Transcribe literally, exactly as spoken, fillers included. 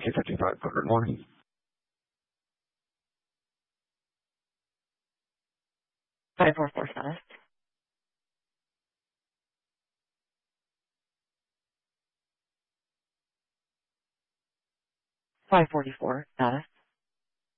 two fifty-five, good morning. five four four status. five forty-four status.